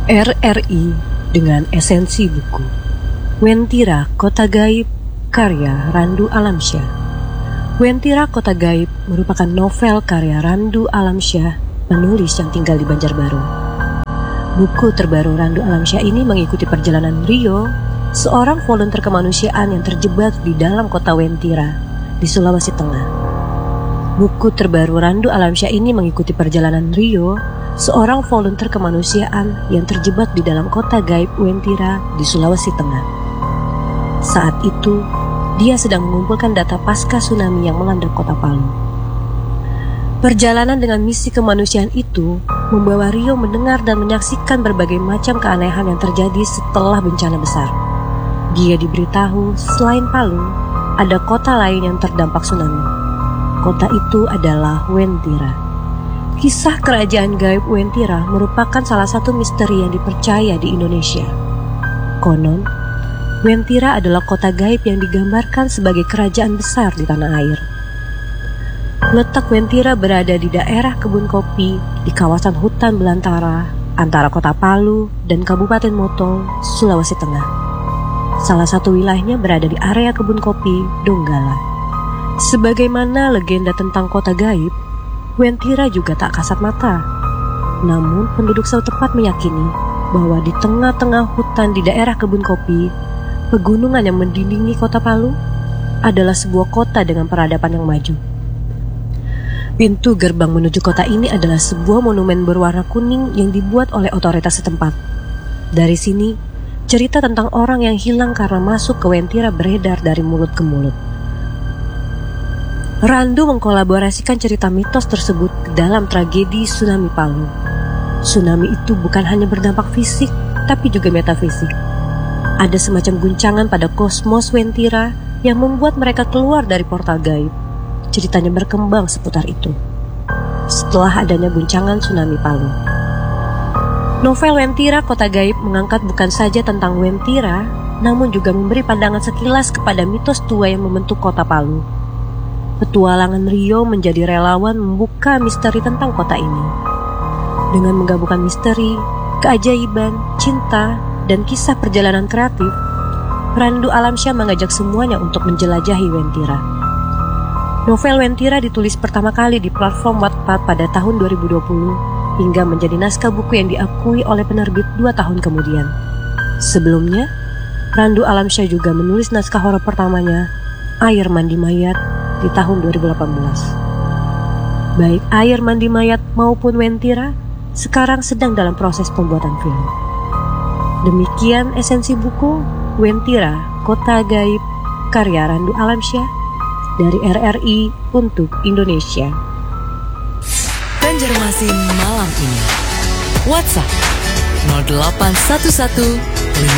RRI dengan esensi buku. Wentira Kota Gaib, karya Randu Alamsyah. Wentira Kota Gaib merupakan novel karya Randu Alamsyah, penulis yang tinggal di Banjarbaru. Buku terbaru Randu Alamsyah ini mengikuti perjalanan Rio, seorang volunteer kemanusiaan yang terjebak di dalam kota Wentira di Sulawesi Tengah. Buku terbaru Randu Alamsyah ini mengikuti perjalanan Rio, seorang volunteer kemanusiaan yang terjebak di dalam kota gaib Wentira di Sulawesi Tengah. Saat itu, dia sedang mengumpulkan data pasca tsunami yang melanda kota Palu. Perjalanan dengan misi kemanusiaan itu membawa Rio mendengar dan menyaksikan berbagai macam keanehan yang terjadi setelah bencana besar. Dia diberitahu selain Palu, ada kota lain yang terdampak tsunami. Kota itu adalah Wentira. Kisah kerajaan gaib Wentira merupakan salah satu misteri yang dipercaya di Indonesia. Konon, Wentira adalah kota gaib yang digambarkan sebagai kerajaan besar di tanah air. Letak Wentira berada di daerah kebun kopi di kawasan hutan belantara antara kota Palu dan Kabupaten Motong, Sulawesi Tengah. Salah satu wilayahnya berada di area kebun kopi Donggala. Sebagaimana legenda tentang kota gaib, Wentira juga tak kasat mata. Namun penduduk setempat meyakini bahwa di tengah-tengah hutan di daerah kebun kopi, pegunungan yang mendindingi kota Palu adalah sebuah kota dengan peradaban yang maju. Pintu gerbang menuju kota ini adalah sebuah monumen berwarna kuning yang dibuat oleh otoritas setempat. Dari sini, cerita tentang orang yang hilang karena masuk ke Wentira beredar dari mulut ke mulut. Randu mengkolaborasikan cerita mitos tersebut ke dalam tragedi tsunami Palu. Tsunami itu bukan hanya berdampak fisik, tapi juga metafisik. Ada semacam guncangan pada kosmos Wentira yang membuat mereka keluar dari portal gaib. Ceritanya berkembang seputar itu. Setelah adanya guncangan tsunami Palu. Novel Wentira Kota Gaib mengangkat bukan saja tentang Wentira, namun juga memberi pandangan sekilas kepada mitos tua yang membentuk kota Palu. Petualangan Rio menjadi relawan membuka misteri tentang kota ini. Dengan menggabungkan misteri, keajaiban, cinta, dan kisah perjalanan kreatif, Randu Alamsyah mengajak semuanya untuk menjelajahi Wentira. Novel Wentira ditulis pertama kali di platform Wattpad pada tahun 2020 hingga menjadi naskah buku yang diakui oleh penerbit 2 tahun kemudian. Sebelumnya, Randu Alamsyah juga menulis naskah horor pertamanya, Air Mandi Mayat, di tahun 2018. Baik Air Mandi Mayat maupun Wentira sekarang sedang dalam proses pembuatan film. Demikian esensi buku Wentira Kota Gaib karya Randu Alamsyah dari RRI untuk Indonesia. Banjarmasin malam ini. WhatsApp 0811